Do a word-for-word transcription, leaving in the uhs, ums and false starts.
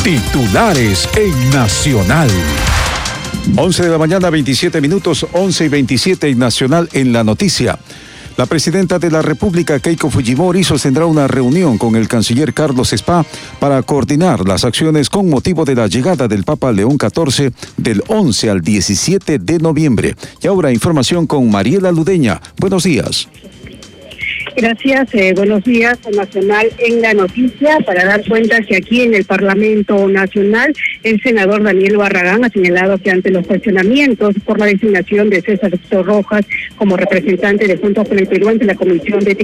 Titulares en Nacional. once de la mañana, veintisiete minutos, once y veintisiete en Nacional en la noticia. La presidenta de la República, Keiko Fujimori, sostendrá una reunión con el canciller Carlos Spa para coordinar las acciones con motivo de la llegada del Papa León catorce del once al diecisiete de noviembre. Y ahora información con Mariela Ludeña. Buenos días. Gracias, eh, buenos días, Nacional en la noticia, para dar cuenta que aquí en el Parlamento Nacional, el senador Daniel Barragán ha señalado que ante los cuestionamientos por la designación de César Rojas como representante de Juntos por el Perú ante la Comisión de